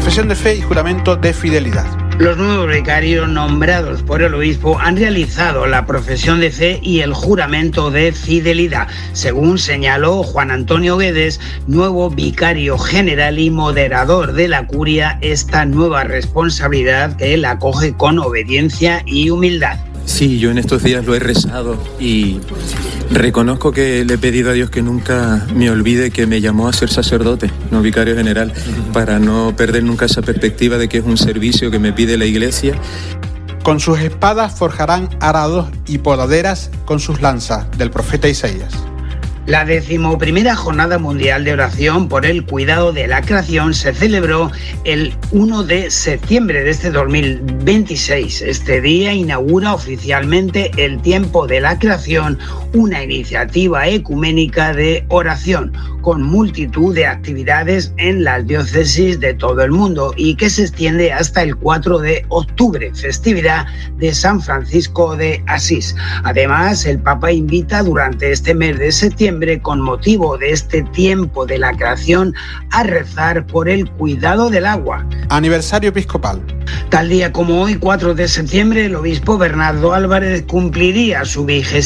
Profesión de fe y juramento de fidelidad. Los nuevos vicarios nombrados por el obispo han realizado la profesión de fe y el juramento de fidelidad, según señaló Juan Antonio Guedes, nuevo vicario general y moderador de la curia, esta nueva responsabilidad que él acoge con obediencia y humildad. Sí, yo en estos días lo he rezado y reconozco que le he pedido a Dios que nunca me olvide que me llamó a ser sacerdote, no vicario general, para no perder nunca esa perspectiva de que es un servicio que me pide la Iglesia. Con sus espadas forjarán arados y podaderas con sus lanzas, del profeta Isaías. La 11ª Jornada Mundial de Oración por el Cuidado de la Creación se celebró el 1 de septiembre de este 2026. Este día inaugura oficialmente el Tiempo de la Creación, una iniciativa ecuménica de oración con multitud de actividades en las diócesis de todo el mundo y que se extiende hasta el 4 de octubre, festividad de San Francisco de Asís. Además, el Papa invita durante este mes de septiembre, con motivo de este tiempo de la creación, a rezar por el cuidado del agua. Aniversario episcopal. Tal día como hoy, 4 de septiembre, el obispo Bernardo Álvarez cumpliría su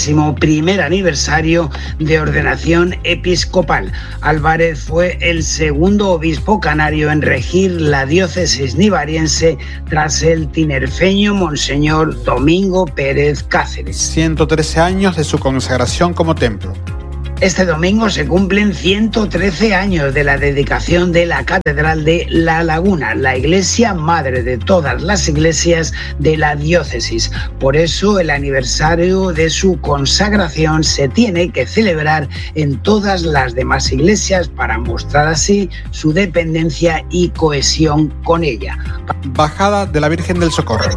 21º aniversario de ordenación episcopal. Álvarez fue el segundo obispo canario en regir la diócesis nivariense tras el tinerfeño Monseñor Domingo Pérez Cáceres. 113 años de su consagración como templo. Este domingo se cumplen 113 años de la dedicación de la Catedral de La Laguna, la iglesia madre de todas las iglesias de la diócesis. Por eso el aniversario de su consagración se tiene que celebrar en todas las demás iglesias para mostrar así su dependencia y cohesión con ella. Bajada de la Virgen del Socorro.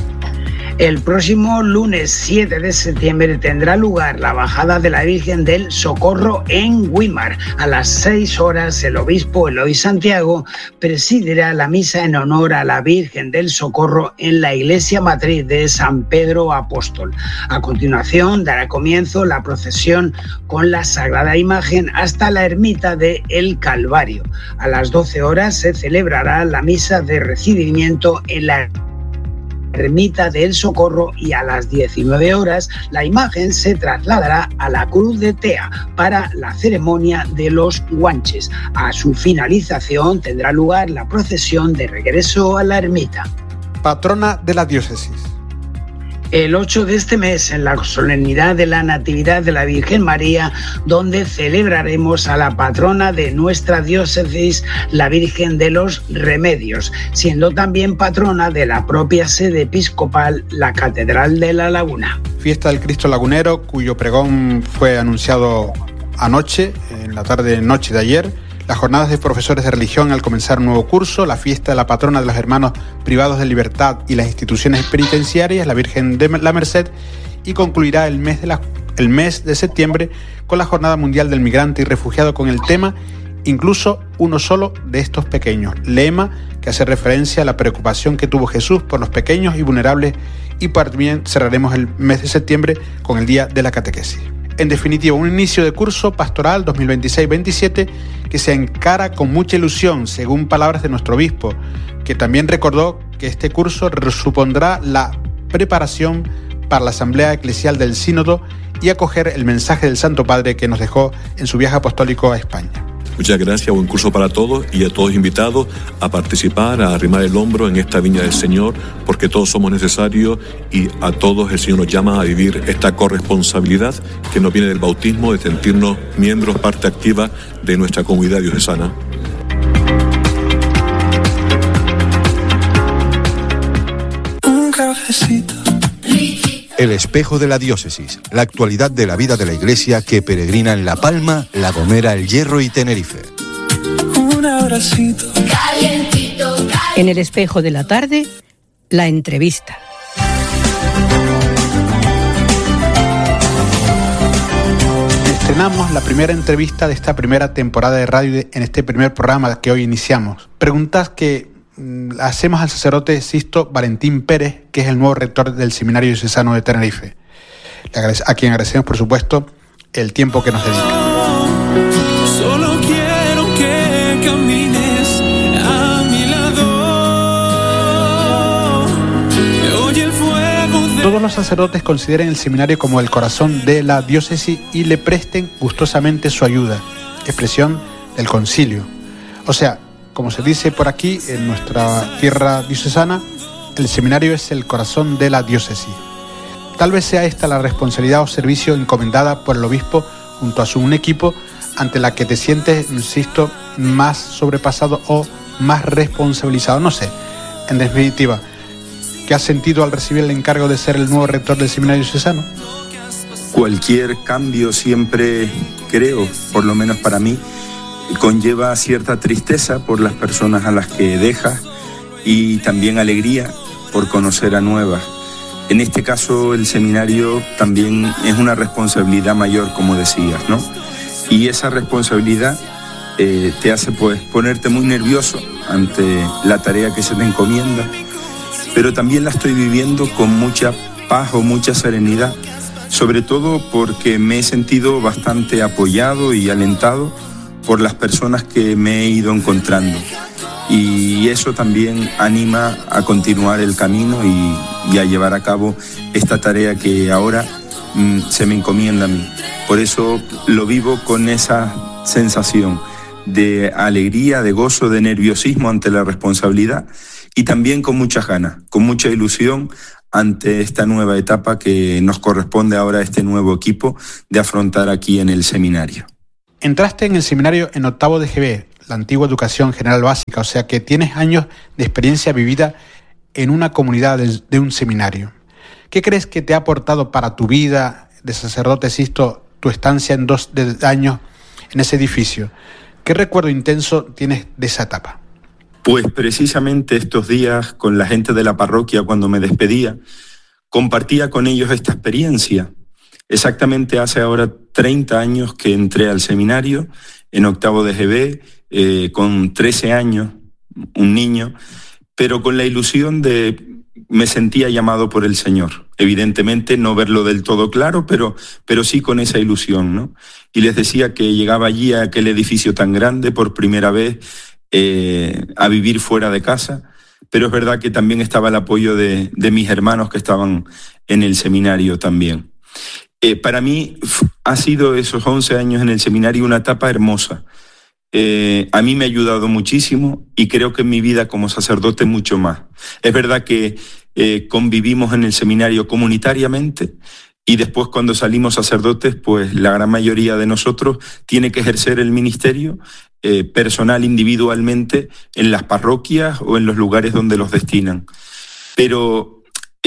El próximo lunes 7 de septiembre tendrá lugar la bajada de la Virgen del Socorro en Güímar. A las 6 horas el obispo Eloy Santiago presidirá la misa en honor a la Virgen del Socorro en la iglesia matriz de San Pedro Apóstol. A continuación dará comienzo la procesión con la Sagrada Imagen hasta la ermita de El Calvario. A las 12 horas se celebrará la misa de recibimiento en la ermita del Socorro y a las 19 horas la imagen se trasladará a la Cruz de Tea para la ceremonia de los guanches. A su finalización tendrá lugar la procesión de regreso a la ermita. Patrona de la diócesis. El 8 de este mes, en la solemnidad de la Natividad de la Virgen María, donde celebraremos a la patrona de nuestra diócesis, la Virgen de los Remedios, siendo también patrona de la propia sede episcopal, la Catedral de La Laguna. Fiesta del Cristo Lagunero, cuyo pregón fue anunciado anoche, en la tarde-noche de ayer. Las jornadas de profesores de religión al comenzar un nuevo curso, la fiesta de la patrona de los hermanos privados de libertad y las instituciones penitenciarias, la Virgen de la Merced, y concluirá el mes de septiembre con la Jornada Mundial del Migrante y Refugiado con el tema Incluso uno solo de estos pequeños, lema que hace referencia a la preocupación que tuvo Jesús por los pequeños y vulnerables, y también cerraremos el mes de septiembre con el Día de la Catequesis. En definitiva, un inicio de curso pastoral 2026-27 que se encara con mucha ilusión, según palabras de nuestro obispo, que también recordó que este curso supondrá la preparación para la Asamblea Eclesial del Sínodo y acoger el mensaje del Santo Padre que nos dejó en su viaje apostólico a España. Muchas gracias, buen curso para todos y a todos invitados a participar, a arrimar el hombro en esta viña del Señor, porque todos somos necesarios y a todos el Señor nos llama a vivir esta corresponsabilidad que nos viene del bautismo, de sentirnos miembros, parte activa de nuestra comunidad diocesana. Un cafecito. El espejo de la diócesis, la actualidad de la vida de la Iglesia que peregrina en La Palma, La Gomera, El Hierro y Tenerife. Un abracito. Calientito, calientito. En el espejo de la tarde, la entrevista. Estrenamos la primera entrevista de esta primera temporada de radio en este primer programa que hoy iniciamos. Preguntas que hacemos al sacerdote Sisto Valentín Pérez, que es el nuevo rector del Seminario Diocesano de Tenerife, a quien agradecemos, por supuesto, el tiempo que nos dedica. Solo quiero que camines a mi lado. todos los sacerdotes consideren el seminario como el corazón de la diócesis y le presten gustosamente su ayuda, expresión del concilio. O sea, como se dice por aquí en nuestra tierra diocesana, el seminario es el corazón de la diócesis. Tal vez sea esta la responsabilidad o servicio encomendada por el obispo junto a un equipo ante la que te sientes, insisto, más sobrepasado o más responsabilizado. No sé, en definitiva, ¿qué has sentido al recibir el encargo de ser el nuevo rector del seminario diocesano? Cualquier cambio siempre, creo, por lo menos para mí, conlleva cierta tristeza por las personas a las que dejas y también alegría por conocer a nuevas. En este caso, el seminario también es una responsabilidad mayor, como decías, ¿no? Y esa responsabilidad te hace pues ponerte muy nervioso ante la tarea que se te encomienda, pero también la estoy viviendo con mucha paz o mucha serenidad, sobre todo porque me he sentido bastante apoyado y alentado por las personas que me he ido encontrando. Y eso también anima a continuar el camino y a llevar a cabo esta tarea que ahora se me encomienda a mí. Por eso lo vivo con esa sensación de alegría, de gozo, de nerviosismo ante la responsabilidad y también con muchas ganas, con mucha ilusión ante esta nueva etapa que nos corresponde ahora a este nuevo equipo de afrontar aquí en el seminario. Entraste en el seminario en octavo de GB, la antigua educación general básica, o sea que tienes años de experiencia vivida en una comunidad de un seminario. ¿Qué crees que te ha aportado para tu vida de sacerdote, Sisto, tu estancia en 2 años en ese edificio? ¿Qué recuerdo intenso tienes de esa etapa? Pues precisamente estos días con la gente de la parroquia, cuando me despedía, compartía con ellos esta experiencia. Exactamente hace ahora 30 años que entré al seminario, en octavo de GB, con 13 años, un niño, pero con la ilusión de me sentía llamado por el Señor. Evidentemente no verlo del todo claro, pero sí con esa ilusión, ¿no? Y les decía que llegaba allí a aquel edificio tan grande por primera vez a vivir fuera de casa, pero es verdad que también estaba el apoyo de mis hermanos que estaban en el seminario también. Para mí ha sido esos 11 años en el seminario una etapa hermosa. A mí me ha ayudado muchísimo y creo que en mi vida como sacerdote mucho más. Es verdad que convivimos en el seminario comunitariamente y después cuando salimos sacerdotes, pues la gran mayoría de nosotros tiene que ejercer el ministerio personal individualmente en las parroquias o en los lugares donde los destinan. Pero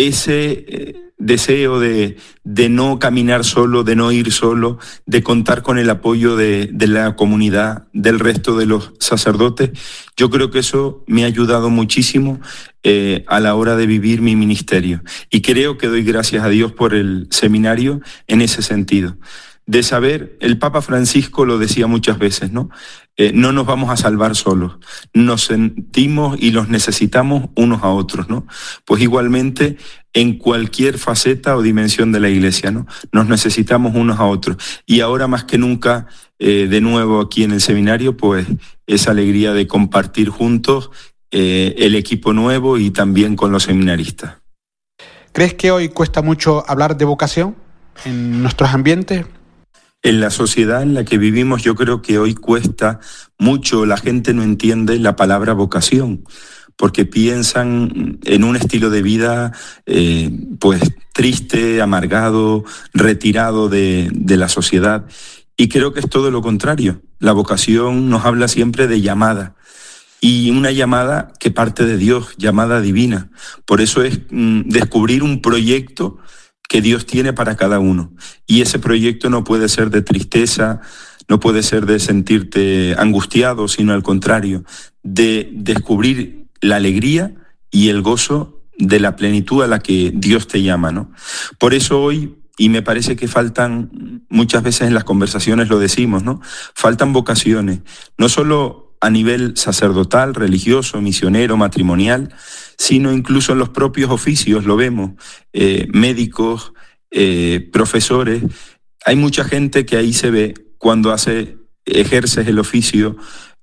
ese deseo de no caminar solo, de no ir solo, de contar con el apoyo de la comunidad, del resto de los sacerdotes, yo creo que eso me ha ayudado muchísimo a la hora de vivir mi ministerio. Y creo que doy gracias a Dios por el seminario en ese sentido. De saber, el Papa Francisco lo decía muchas veces, ¿no? No nos vamos a salvar solos, nos sentimos y los necesitamos unos a otros, ¿no? Pues igualmente en cualquier faceta o dimensión de la Iglesia, ¿no? Nos necesitamos unos a otros. Y ahora más que nunca, de nuevo aquí en el seminario, pues esa alegría de compartir juntos el equipo nuevo y también con los seminaristas. ¿Crees que hoy cuesta mucho hablar de vocación en nuestros ambientes? En la sociedad en la que vivimos yo creo que hoy cuesta mucho, la gente no entiende la palabra vocación, porque piensan en un estilo de vida pues triste, amargado, retirado de la sociedad. Y creo que es todo lo contrario. La vocación nos habla siempre de llamada. Y una llamada que parte de Dios, llamada divina. Por eso es descubrir un proyecto que Dios tiene para cada uno. Y ese proyecto no puede ser de tristeza, no puede ser de sentirte angustiado, sino al contrario, de descubrir la alegría y el gozo de la plenitud a la que Dios te llama, ¿no? Por eso hoy, y me parece que faltan, muchas veces en las conversaciones lo decimos, ¿no? Faltan vocaciones, no solo a nivel sacerdotal, religioso, misionero, matrimonial, sino incluso en los propios oficios, lo vemos, médicos, profesores. Hay mucha gente que ahí se ve cuando ejerces el oficio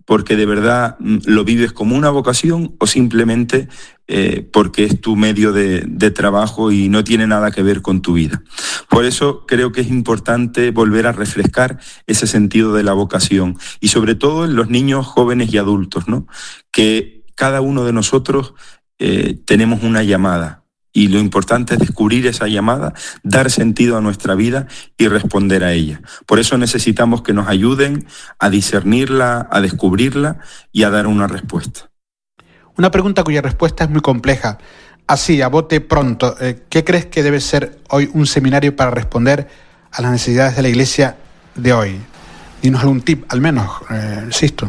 porque de verdad lo vives como una vocación o simplemente porque es tu medio de trabajo y no tiene nada que ver con tu vida. Por eso creo que es importante volver a refrescar ese sentido de la vocación y sobre todo en los niños, jóvenes y adultos, ¿no? Que cada uno de nosotros tenemos una llamada. Y lo importante es descubrir esa llamada, dar sentido a nuestra vida y responder a ella. Por eso necesitamos que nos ayuden a discernirla, a descubrirla y a dar una respuesta. Una pregunta cuya respuesta es muy compleja. Así, a bote pronto, ¿qué crees que debe ser hoy un seminario para responder a las necesidades de la Iglesia de hoy? Dinos algún tip, al menos, Sisto.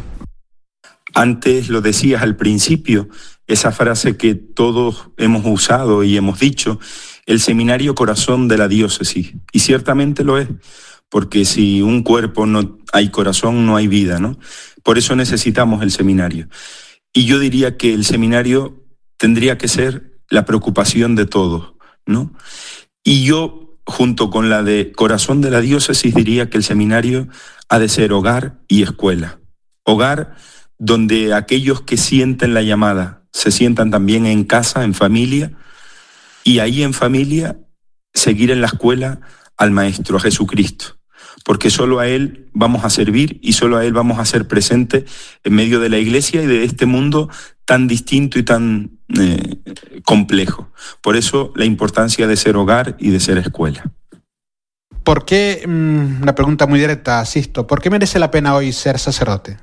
Antes lo decías al principio, esa frase que todos hemos usado y hemos dicho, el seminario corazón de la diócesis. Y ciertamente lo es, porque si un cuerpo no hay corazón, no hay vida, ¿no? Por eso necesitamos el seminario. Y yo diría que el seminario tendría que ser la preocupación de todos, ¿no? Y yo, junto con la de corazón de la diócesis, diría que el seminario ha de ser hogar y escuela. Hogar donde aquellos que sienten la llamada se sientan también en casa, en familia, y ahí en familia seguir en la escuela al Maestro, a Jesucristo, porque solo a Él vamos a servir y solo a Él vamos a ser presentes en medio de la Iglesia y de este mundo tan distinto y tan complejo. Por eso la importancia de ser hogar y de ser escuela. ¿Por qué, una pregunta muy directa, Sisto, ¿por qué merece la pena hoy ser sacerdote?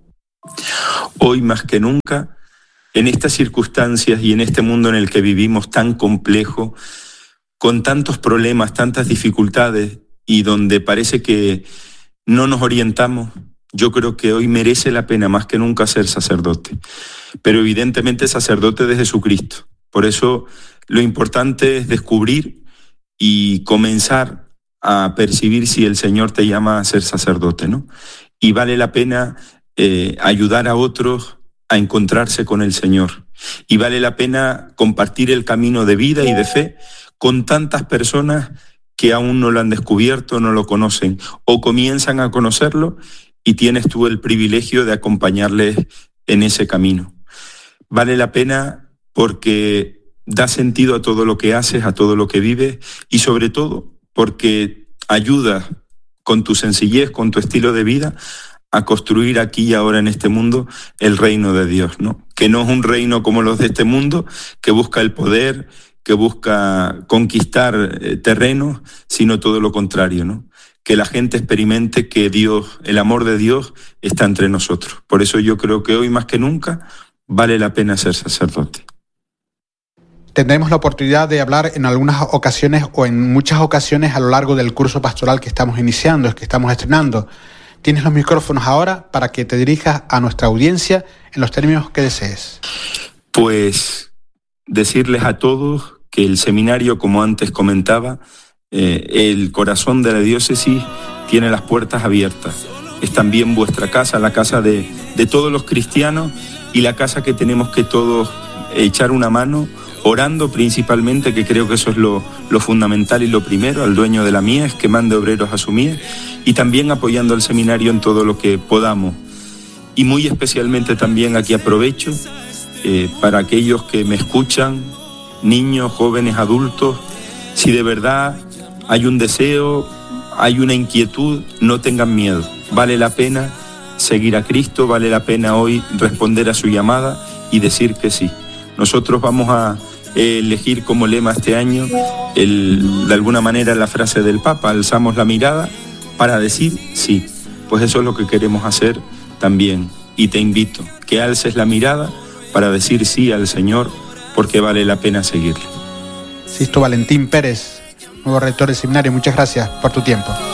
Hoy más que nunca, en estas circunstancias y en este mundo en el que vivimos tan complejo, con tantos problemas, tantas dificultades y donde parece que no nos orientamos, yo creo que hoy merece la pena más que nunca ser sacerdote, pero evidentemente sacerdote de Jesucristo. Por eso lo importante es descubrir y comenzar a percibir si el Señor te llama a ser sacerdote, ¿no? Y vale la pena ayudar a otros a encontrarse con el Señor. Y vale la pena compartir el camino de vida y de fe con tantas personas que aún no lo han descubierto, no lo conocen o comienzan a conocerlo y tienes tú el privilegio de acompañarles en ese camino. Vale la pena porque da sentido a todo lo que haces, a todo lo que vives y sobre todo porque ayudas con tu sencillez, con tu estilo de vida a construir aquí y ahora en este mundo el reino de Dios, ¿no? Que no es un reino como los de este mundo, que busca el poder, que busca conquistar terrenos, sino todo lo contrario, ¿no? Que la gente experimente que Dios, el amor de Dios, está entre nosotros. Por eso yo creo que hoy más que nunca vale la pena ser sacerdote. Tendremos la oportunidad de hablar en algunas ocasiones o en muchas ocasiones a lo largo del curso pastoral que estamos iniciando, que estamos estrenando. Tienes los micrófonos ahora para que te dirijas a nuestra audiencia en los términos que desees. Pues decirles a todos que el seminario, como antes comentaba, el corazón de la diócesis tiene las puertas abiertas. Es también vuestra casa, la casa de todos los cristianos y la casa que tenemos que todos echar una mano, orando principalmente, que creo que eso es lo fundamental y lo primero, al dueño de la mies, que mande obreros a su mies, y también apoyando al seminario en todo lo que podamos. Y muy especialmente también aquí aprovecho para aquellos que me escuchan, niños, jóvenes, adultos, si de verdad hay un deseo, hay una inquietud, no tengan miedo. Vale la pena seguir a Cristo, vale la pena hoy responder a su llamada y decir que sí. Nosotros vamos a elegir como lema este año, de alguna manera, la frase del Papa, alzamos la mirada para decir sí. Pues eso es lo que queremos hacer también. Y te invito que alces la mirada para decir sí al Señor, porque vale la pena seguirle. Sisto Valentín Pérez, nuevo rector del seminario, muchas gracias por tu tiempo.